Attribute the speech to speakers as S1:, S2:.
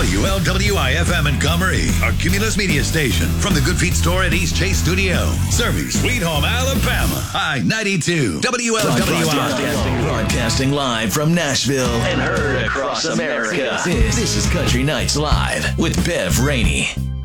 S1: WLWI-FM in Comrie, a Cumulus media station from the Good Feet store at East Chase Studio. Serving Sweet Home, Alabama. I-92, WLWI.
S2: Broadcasting live from Nashville and heard across America. This is Country Nights Live with Bev Rainey.